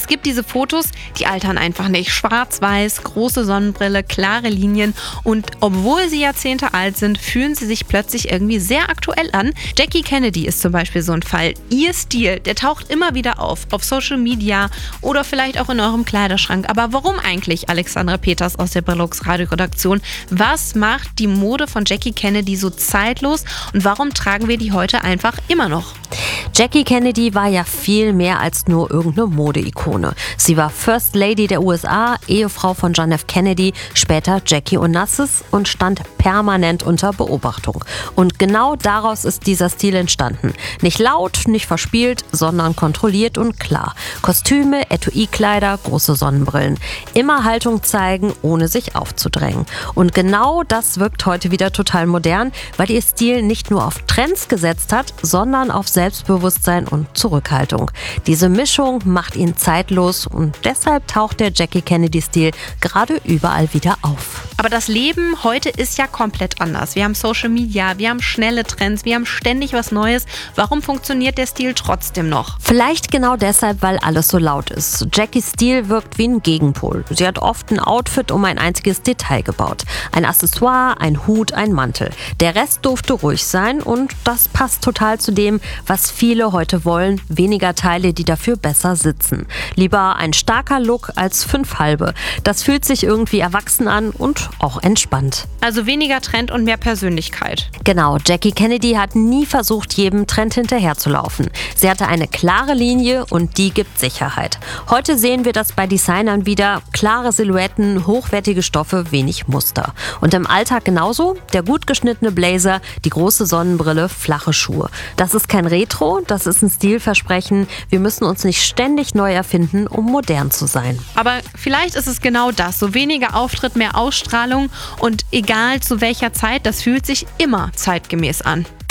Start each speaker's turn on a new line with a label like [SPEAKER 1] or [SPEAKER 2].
[SPEAKER 1] Es gibt diese Fotos, die altern einfach nicht. Schwarz-weiß, große Sonnenbrille, klare Linien und obwohl sie Jahrzehnte alt sind, fühlen sie sich plötzlich irgendwie sehr aktuell an. Jackie Kennedy ist zum Beispiel so ein Fall. Ihr Stil, der taucht immer wieder auf Social Media oder vielleicht auch in eurem Kleiderschrank. Aber warum eigentlich, Alexandra Peters aus der Brillux Radioredaktion? Was macht die Mode von Jackie Kennedy so zeitlos und warum tragen wir die heute einfach immer noch?
[SPEAKER 2] Jackie Kennedy war ja viel mehr als nur irgendeine Modeikone. Sie war First Lady der USA, Ehefrau von John F. Kennedy, später Jackie Onassis und stand permanent unter Beobachtung. Und genau daraus ist dieser Stil entstanden. Nicht laut, nicht verspielt, sondern kontrolliert und klar. Kostüme, Etui-Kleider, große Sonnenbrillen. Immer Haltung zeigen, ohne sich aufzudrängen. Und genau das wirkt heute wieder total modern, weil ihr Stil nicht nur auf Trends gesetzt hat, sondern auf Selbstbewusstsein und Zurückhaltung. Diese Mischung macht ihn zeitlos und deshalb taucht der Jackie Kennedy-Stil gerade überall wieder auf.
[SPEAKER 1] Aber das Leben heute ist ja komplett anders. Wir haben Social Media, wir haben schnelle Trends, wir haben ständig was Neues. Warum funktioniert der Stil trotzdem noch?
[SPEAKER 2] Vielleicht genau deshalb, weil alles so laut ist. Jackies Stil wirkt wie ein Gegenpol. Sie hat oft ein Outfit um ein einziges Detail gebaut. Ein Accessoire, ein Hut, ein Mantel. Der Rest durfte ruhig sein und das passt total zu dem, was viele heute wollen. Weniger Teile, die dafür besser sitzen. Lieber ein starker Look als 5 halbe. Das fühlt sich irgendwie erwachsen an und auch entspannt.
[SPEAKER 1] Also weniger Trend und mehr Persönlichkeit.
[SPEAKER 2] Genau, Jackie Kennedy hat nie versucht, jedem Trend hinterherzulaufen. Sie hatte eine klare Linie und die gibt Sicherheit. Heute sehen wir das bei Designern wieder. Klare Silhouetten, hochwertige Stoffe, wenig Muster. Und im Alltag genauso. Der gut geschnittene Blazer, die große Sonnenbrille, flache Schuhe. Das ist kein Retro, das ist ein Stilversprechen. Wir müssen uns nicht ständig neu erfinden, um modern zu sein.
[SPEAKER 1] Aber vielleicht ist es genau das. So weniger Auftritt, mehr Ausstrahlung und egal zu welcher Zeit, das fühlt sich immer zeitgemäß an.